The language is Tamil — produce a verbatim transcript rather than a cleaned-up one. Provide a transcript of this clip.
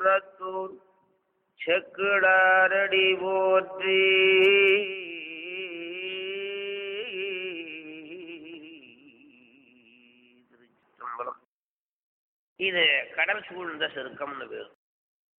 குன்றத்தூர் செக்குடாரடி போற்றி. இது கடல் சூழ்ந்த செருக்கம்னு பேர்.